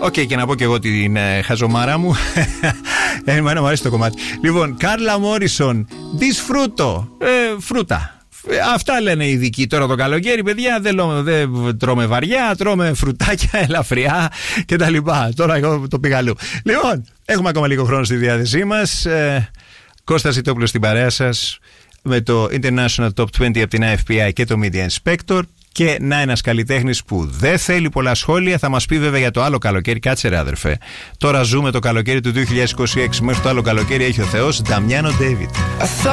Οκ, και να πω και εγώ την χαζομάρα μου. Εμένα μου αρέσει το κομμάτι. Λοιπόν, Κάρλα Μόρισον, disfruto, φρούτα. Αυτά λένε οι ειδικοί τώρα το καλοκαίρι, παιδιά. Δεν τρώμε βαριά, τρώμε φρουτάκια ελαφριά κτλ. Τώρα εγώ το πήγα αλλού. Λοιπόν, έχουμε ακόμα λίγο χρόνο στη διάθεσή μας. Κώστας Ιτόπουλος στην παρέα σας με το International Top 20 από την IFPI και το Media Inspector. Και να, ένας καλλιτέχνης που δεν θέλει πολλά σχόλια, θα μας πει βέβαια για το άλλο καλοκαίρι. Κάτσε ρε αδερφέ. Τώρα ζούμε το καλοκαίρι του 2026. Μέχρι το άλλο καλοκαίρι έχει ο Θεός. Νταμιάνο Ντέιβιτ.